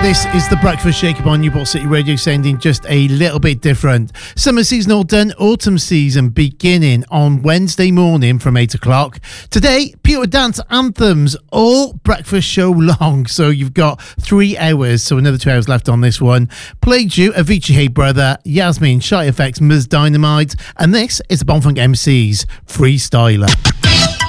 This is the Breakfast Shake-Up on Newport City Radio, sounding just a little bit different. Summer season all done, autumn season beginning on Wednesday morning from 8 o'clock. Today, pure dance anthems, all breakfast show long. So you've got 3 hours, so another 2 hours left on this one. Played you Avicii Hey Brother, Yasmin, Shy FX, Ms Dynamite, and this is the Bonfunk MC's Freestyler.